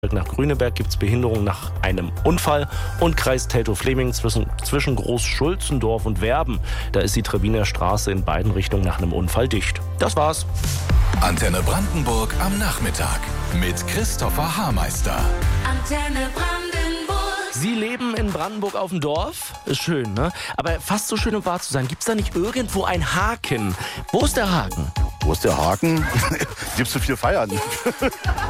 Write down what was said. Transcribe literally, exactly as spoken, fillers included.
Nach Grüneberg gibt es Behinderung nach einem Unfall und Kreis Teltow-Fleming zwischen, zwischen Groß-Schulzendorf und Werben. Da ist die Trebbiner Straße in beiden Richtungen nach einem Unfall dicht. Das war's. Antenne Brandenburg am Nachmittag mit Christopher Haarmeister. Antenne Brandenburg. Sie leben in Brandenburg auf dem Dorf? Ist schön, ne? Aber fast so schön, um wahr zu sein. Gibt's da nicht irgendwo einen Haken? Wo ist der Haken? Wo ist der Haken? Gibt's zu viel Feiern?